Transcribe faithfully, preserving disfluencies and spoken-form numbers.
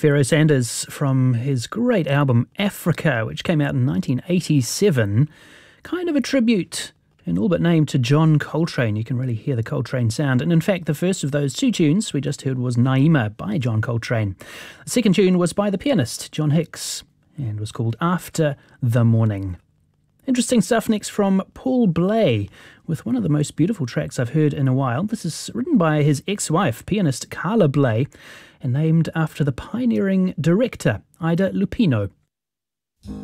Pharoah Sanders from his great album Africa, which came out in nineteen eighty-seven, kind of a tribute in all but name to John Coltrane. You can really hear the Coltrane sound. And in fact, the first of those two tunes we just heard was Naima by John Coltrane. The second tune was by the pianist John Hicks and was called After the Morning. Interesting stuff next from Paul Bley with one of the most beautiful tracks I've heard in a while. This is written by his ex-wife, pianist Carla Bley, and named after the pioneering director Ida Lupino.